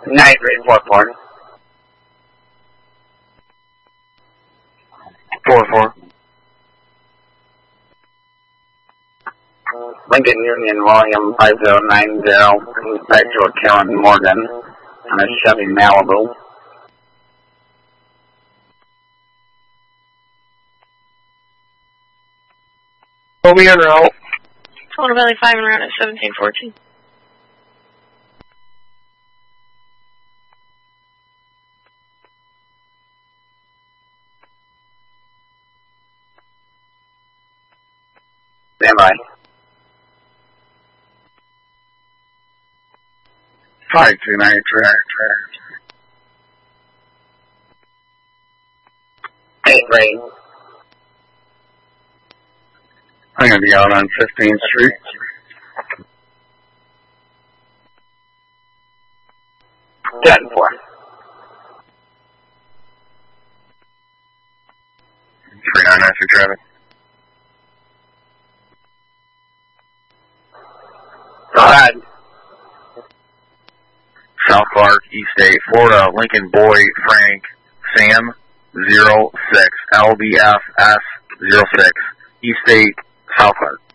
Night grade 4-4. 4-4. Lincoln Union William 5090, back to a Kellen Morgan on a Chevy Malibu. Toby en route. Total Valley 5 and route at 1714. Stand by. 529 track. 8 grade. I'm going to be out on 15th Street. Gun 4. 39 after traffic. Go ahead. South Clark, East 8, Florida, Lincoln Boy, Frank, Sam, 06, LBFS 06, East 8, South Clark.